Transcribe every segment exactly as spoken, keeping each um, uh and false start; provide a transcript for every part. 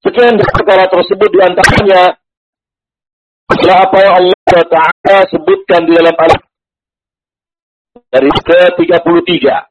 Sekian dari perkara tersebut diantaranya adalah apa yang Allah Ta'ala sebutkan di dalam ayat dari ke tiga puluh tiga.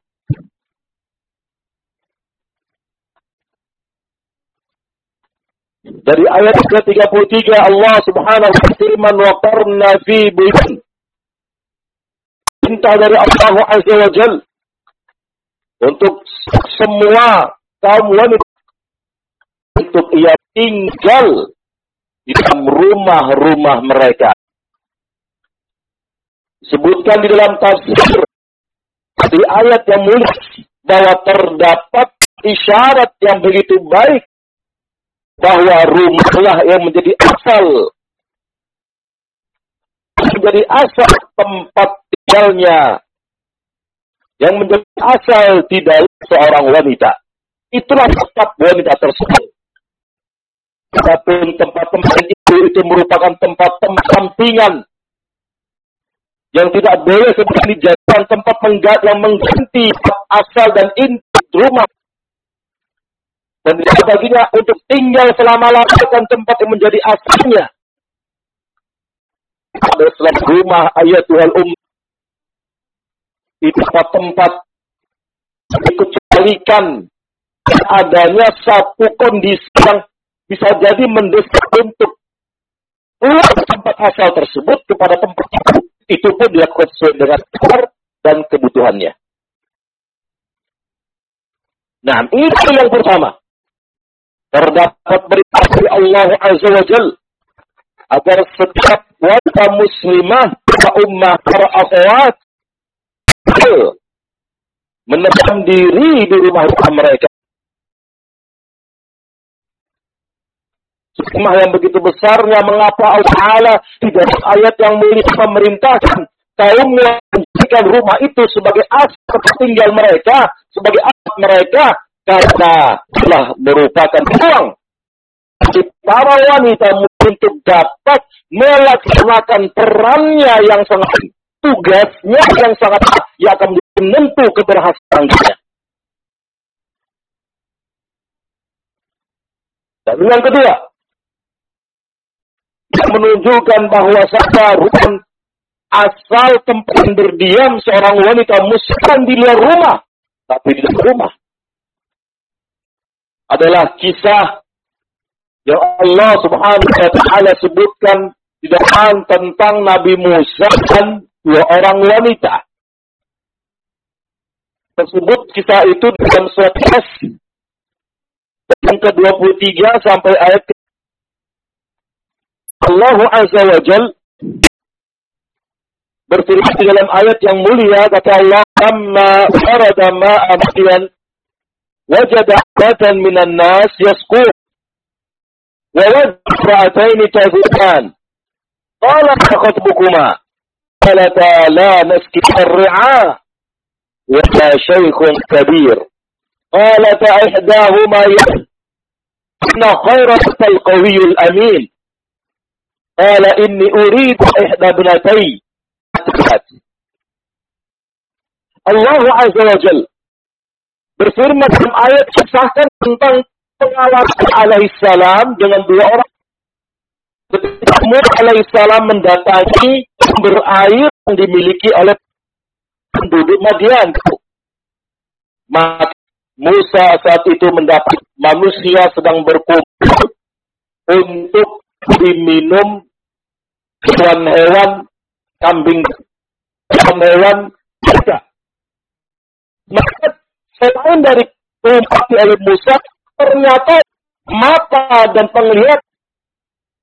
Dari ayat ke tiga puluh tiga Allah Subhanahu wa ta'ala firman wa qarna fi buyutin. Perintah dari Allah Azza wa Jalla untuk semua kaum wanita untuk ia tinggal di dalam rumah-rumah mereka. Sebutkan di dalam tafsir di ayat yang mulia bahwa terdapat isyarat yang begitu baik bahwa rumahlah yang menjadi asal menjadi asal tempat tinggalnya, yang menjadi asal tidak seorang wanita. Itulah tempat wanita tersebut. Adapun tempat-tempat itu itu merupakan tempat-tempat sampingan yang tidak boleh seperti dijadikan tempat yang mengganti asal dan inti rumah. Dan tidak baginya untuk tinggal selama-lamanya dan tempat yang menjadi asalnya. Ada selain rumah ayat Tuhan um itu tempat-tempat dikecualikan adanya satu kondisi yang bisa jadi mendesak untuk keluar tempat asal tersebut kepada tempat itu. Itu pun dilakukan sesuai dengan kadar dan kebutuhannya. Nah, itu yang pertama. Terdapat berita dari Allah Azza wa Jalla agar setiap wanita muslimah wa ummah para akhwat menetap diri di rumah-rumah mereka. Hikmah yang begitu besarnya mengapa Allah Ta'ala di dalam ayat yang mulia memerintahkan kaum menjadikan rumah itu sebagai asal tempat tinggal mereka, sebagai asal mereka, karena telah merupakan peluang bagi para wanita untuk dapat melaksanakan perannya yang sangat, tugasnya yang sangat yang akan menentu keberhasilannya. Dan yang kedua, menunjukkan bahwa seharusnya asal tempat berdiam seorang wanita muslim di luar rumah, tapi di dalam rumah adalah kisah yang Allah Subhanahu wa ta'ala sebutkan di dalam tentang Nabi Musa dan dua orang wanita. Tersebut kisah itu dalam surat Yasin yang ke dua puluh tiga sampai ayat ke Allah Azza wa Jal berfirman di dalam ayat yang mulia, kata Allah, "Amma warada ma'a Madyan wajada abatan minan nas yasqun wa wajada ra'ataini tazukan qala ma khatbukuma qalata la nasqi ar-ri'a wa la shaykhun kabir qalata ihdahuma ya inna khayra al-qawiyyul amin qala inni uridu ihda ibnatay." Allah Azza wa Jalla berfirman dalam ayat kisahkan tentang pengalaman alaihissalam dengan dua orang. Ketika Musa alaihissalam mendatangi sumber air yang dimiliki oleh penduduk Madian, maka Musa saat itu mendapat manusia sedang berkumpul untuk diminum hewan-hewan kambing, hewan-hewan kita. Maka selain dari umat oleh Musa, ternyata mata dan penglihatan